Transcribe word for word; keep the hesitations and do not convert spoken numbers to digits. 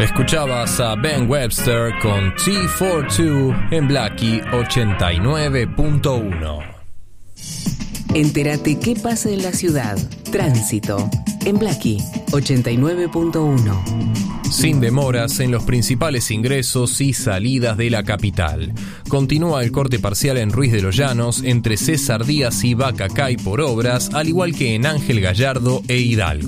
Escuchabas a Ben Webster con T cuarenta y dos en Blackie ochenta y nueve punto uno. Entérate qué pasa en la ciudad. Tránsito en Blackie ochenta y nueve punto uno. Sin demoras en los principales ingresos y salidas de la capital. Continúa el corte parcial en Ruiz de los Llanos entre César Díaz y Bacacay por obras, al igual que en Ángel Gallardo e Hidalgo.